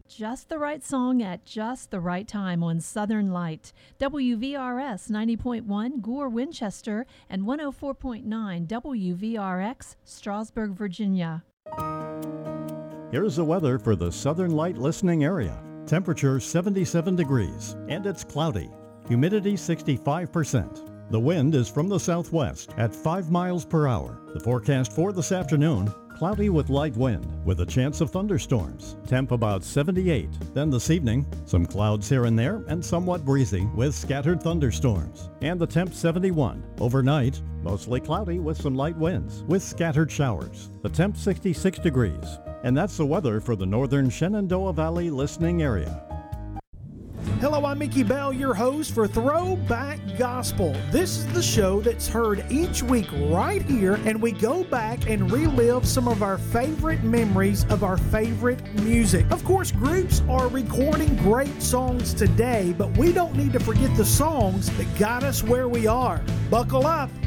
Just the right song at just the right time on Southern Light. WVRS 90.1 Gore, Winchester, and 104.9 WVRX, Strasburg, Virginia. Here's the weather for the Southern Light listening area. Temperature 77 degrees, and it's cloudy. Humidity 65%. The wind is from the southwest at 5 miles per hour. The forecast for this afternoon, cloudy with light wind with a chance of thunderstorms. Temp about 78. Then this evening, some clouds here and there and somewhat breezy with scattered thunderstorms. And the temp 71. Overnight, mostly cloudy with some light winds with scattered showers. The temp 66 degrees. And that's the weather for the northern Shenandoah Valley listening area. Hello, I'm Mickey Bell, your host for Throwback Gospel. This is the show that's heard each week right here, and we go back and relive some of our favorite memories of our favorite music. Of course, groups are recording great songs today, but we don't need to forget the songs that got us where we are. Buckle up,